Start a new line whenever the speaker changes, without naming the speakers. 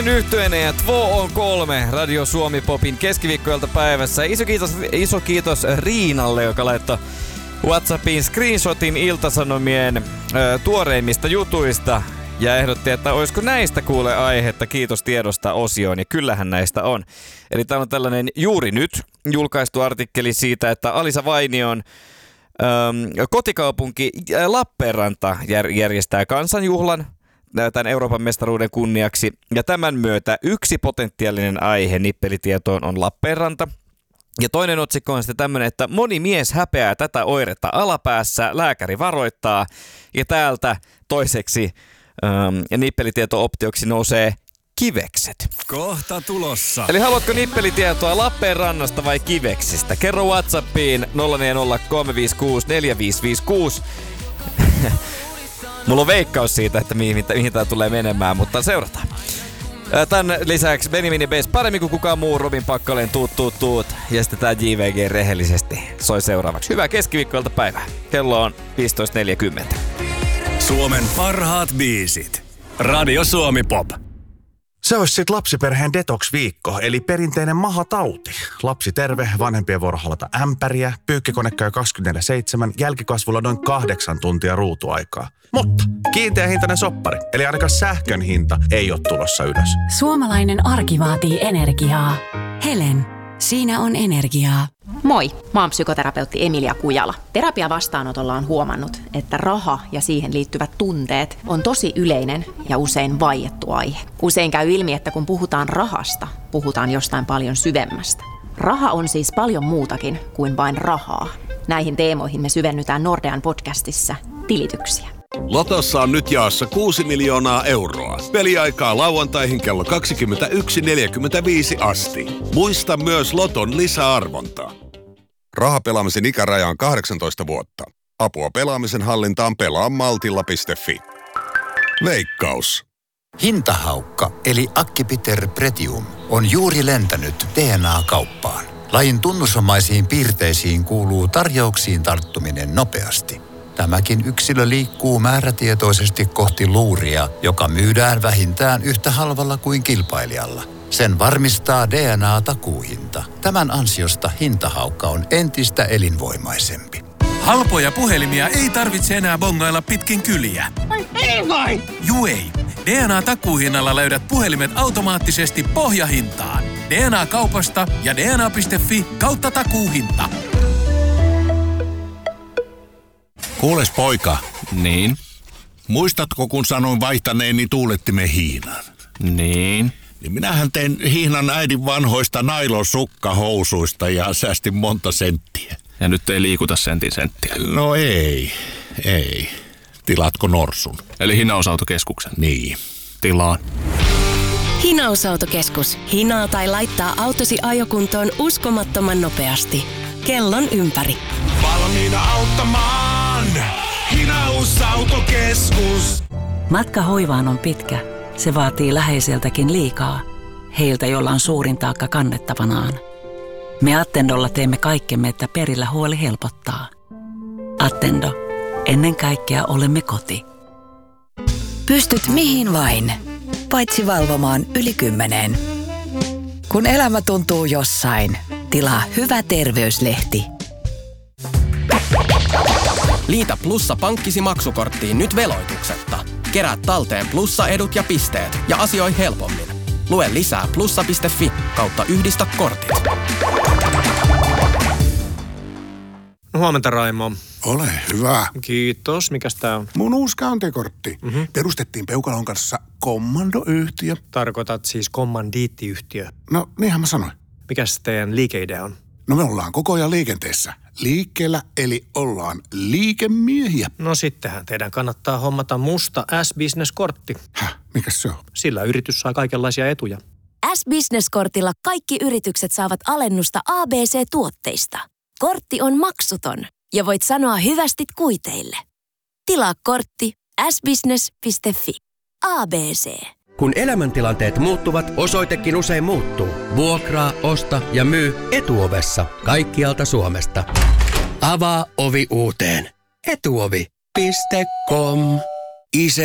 Yhtyenä ja Tvo on 3 Radio Suomi Popin keskiviikkoilta päivässä. Iso kiitos Riinalle, joka laittoi WhatsAppiin screenshotin Ilta-Sanomien tuoreimmista jutuista ja ehdotti, että olisiko näistä kuule aihetta kiitos tiedosta -osioon, ja kyllähän näistä on. Eli täällä on tällainen juuri nyt julkaistu artikkeli siitä, että Alisa Vainion kotikaupunki Lappeenranta järjestää kansanjuhlan tämän Euroopan mestaruuden kunniaksi. Ja tämän myötä yksi potentiaalinen aihe nippelitietoon on Lappeenranta. Ja toinen otsikko on sitten tämmöinen, että moni mies häpeää tätä oiretta alapäässä, lääkäri varoittaa. Ja täältä toiseksi nippelitieto-optioksi nousee kivekset.
Kohta tulossa.
Eli haluatko nippelitietoa Lappeenrannasta vai kiveksistä? Kerro WhatsAppiin 0403564556. Mulla on veikkaus siitä, että mihin tää tulee menemään, mutta seurataan. Tän lisäksi Benjamin Base paremmin kuin kukaan muu, Robin Pakkaleen tuut. Ja sitten tää JVG rehellisesti soi seuraavaksi. Hyvää keskiviikkoilta päivää. Kello on 15.40.
Suomen parhaat biisit. Radio Suomi Pop.
Se olisi sit lapsiperheen detox-viikko, eli perinteinen mahatauti. Lapsi terve, vanhempien vuoro halata ämpäriä, pyykkikone käy 24/7, jälkikasvulla noin 8 tuntia ruutuaikaa. Mutta kiinteähintainen soppari, eli ainakaan sähkön hinta ei ole tulossa ylös.
Suomalainen arki vaatii energiaa. Helen, siinä on energiaa.
Moi, mä oon psykoterapeutti Emilia Kujala. Terapiavastaanotolla on huomannut, että raha ja siihen liittyvät tunteet on tosi yleinen ja usein vaiettu aihe. Usein käy ilmi, että kun puhutaan rahasta, puhutaan jostain paljon syvemmästä. Raha on siis paljon muutakin kuin vain rahaa. Näihin teemoihin me syvennytään Nordean podcastissa Tilityksiä.
Lotossa on nyt jaossa 6 miljoonaa euroa. Peliaikaa lauantaihin kello 21.45 asti. Muista myös Loton lisäarvontaa. Rahapelaamisen ikäraja on 18 vuotta. Apua pelaamisen hallintaan pelaamaltilla.fi. Veikkaus.
Hintahaukka eli Acquipiter Pretium on juuri lentänyt DNA-kauppaan. Lajin tunnusomaisiin piirteisiin kuuluu tarjouksiin tarttuminen nopeasti. Tämäkin yksilö liikkuu määrätietoisesti kohti luuria, joka myydään vähintään yhtä halvalla kuin kilpailijalla. Sen varmistaa DNA-takuuhinta. Tämän ansiosta hintahaukka on entistä elinvoimaisempi.
Halpoja puhelimia ei tarvitse enää bongailla pitkin kyliä.
Ei vai!
Juu ei. DNA-takuuhinnalla löydät puhelimet automaattisesti pohjahintaan. DNA-kaupasta ja dna.fi/takuuhinta.
Kuules poika.
Niin?
Muistatko, kun sanoin vaihtaneeni tuulettimen hiinan?
Niin?
Niin minähän tein hiinan äidin vanhoista nailonsukkahousuista ja säästin monta senttiä.
Ja nyt ei liikuta sentin senttiä.
No ei. Tilaatko norsun?
Eli hinausautokeskuksen?
Niin.
Tilaan.
Hinausautokeskus. Hinaa tai laittaa autosi ajokuntoon uskomattoman nopeasti. Kellon ympäri.
Valmiina auttamaan. Hinausautokeskus.
Matka hoivaan on pitkä. Se vaatii läheiseltäkin liikaa. Heiltä, jolla on suurin taakka kannettavanaan. Me Attendolla teemme kaikkemme, että perillä huoli helpottaa. Attendo. Ennen kaikkea olemme koti.
Pystyt mihin vain, paitsi valvomaan yli 10. Kun elämä tuntuu jossain, tilaa Hyvä terveyslehti.
Liitä Plussa pankkisi maksukorttiin nyt veloituksetta. Kerää talteen Plussa-edut ja pisteet ja asioi helpommin. Lue lisää plussa.fi/yhdistä kortit.
Huomenta, Raimo.
Ole hyvä.
Kiitos. Mikäs tää on?
Mun uusi käyntikortti. Perustettiin Peukalon kanssa kommandoyhtiö.
Tarkoitat siis kommandiittiyhtiö?
No, niinhän mä sanoin.
Mikäs teidän liikeidea on?
No me ollaan koko ajan liikenteessä. Liikkeellä, eli ollaan liikemiehiä.
No sittenhän teidän kannattaa hommata musta S-Business-kortti.
Mikäs se on?
Sillä yritys saa kaikenlaisia etuja.
S-Business-kortilla kaikki yritykset saavat alennusta ABC-tuotteista. Kortti on maksuton ja voit sanoa hyvästit kuiteille. Tilaa kortti sbusiness.fi. ABC.
Kun elämäntilanteet muuttuvat, osoitekin usein muuttuu. Vuokraa, osta ja myy Etuovessa kaikkialta Suomesta. Avaa ovi uuteen. Etuovi.com.